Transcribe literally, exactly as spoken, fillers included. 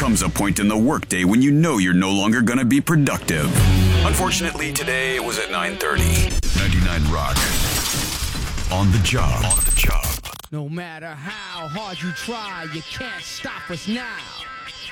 comes a point in the workday when you know you're no longer going to be productive. Unfortunately, today it was at nine thirty. ninety-nine Rock. On the job. On the job. No matter how hard you try, you can't stop us now.